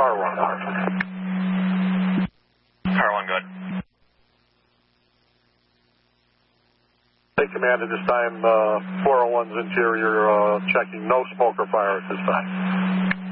Car 1. Car 1, good. Hey, Command, at this time, 401's interior checking no smoke or fire at this time.